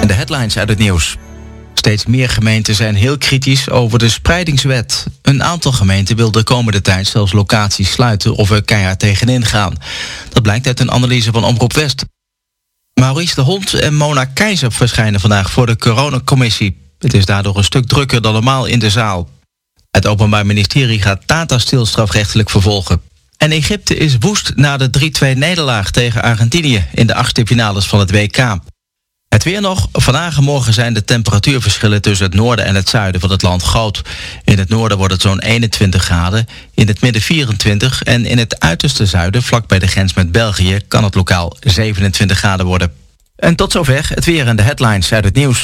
De headlines uit het nieuws. Steeds meer gemeenten zijn heel kritisch over de spreidingswet. Een aantal gemeenten wil de komende tijd zelfs locaties sluiten of er keihard tegenin gaan. Dat blijkt uit een analyse van Omroep West. Maurice de Hond en Mona Keizer verschijnen vandaag voor de coronacommissie. Het is daardoor een stuk drukker dan normaal in de zaal. Het Openbaar Ministerie gaat Tata Steel strafrechtelijk vervolgen. En Egypte is woest na de 3-2-nederlaag tegen Argentinië in de achtste finales van het WK. Het weer nog. Vandaag en morgen zijn de temperatuurverschillen tussen het noorden en het zuiden van het land groot. In het noorden wordt het zo'n 21 graden, in het midden 24... en in het uiterste zuiden, vlak bij de grens met België, kan het lokaal 27 graden worden. En tot zover het weer en de headlines uit het nieuws.